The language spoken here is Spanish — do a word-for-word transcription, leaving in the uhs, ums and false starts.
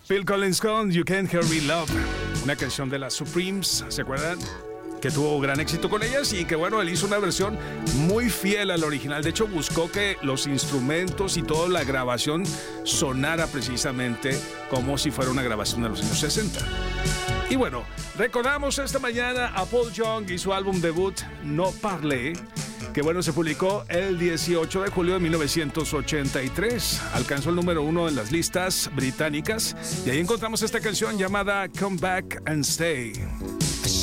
Phil Collins con You Can't Hurry Love, una canción de las Supremes, ¿se acuerdan? Que tuvo gran éxito con ellas y que bueno, él hizo una versión muy fiel al original. De hecho, buscó que los instrumentos y toda la grabación sonara precisamente como si fuera una grabación de los años sesenta. Y bueno, recordamos esta mañana a Paul Young y su álbum debut No Parlez, que bueno, se publicó el dieciocho de julio de mil novecientos ochenta y tres. Alcanzó el número uno en las listas británicas y ahí encontramos esta canción llamada Come Back and Stay.